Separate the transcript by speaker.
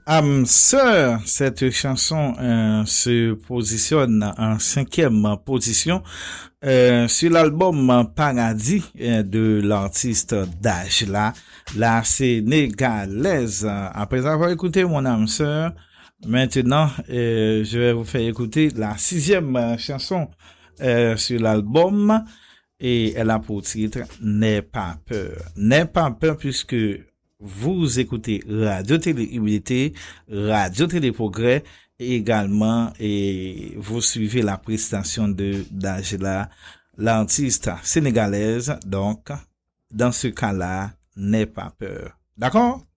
Speaker 1: Âme sœur, cette chanson se positionne en cinquième position sur l'album Paradis de l'artiste Dajla, la sénégalaise. Après avoir écouté mon âme sœur, maintenant je vais vous faire écouter la sixième chanson sur l'album et elle a pour titre N'aie pas peur. N'aie pas peur puisque vous écoutez Radio Télé Humilité, Radio Télé Progrès et également et vous suivez la prestation de Dajla, l'artiste sénégalaise. Donc, dans ce cas-là, n'aie pas peur. D'accord?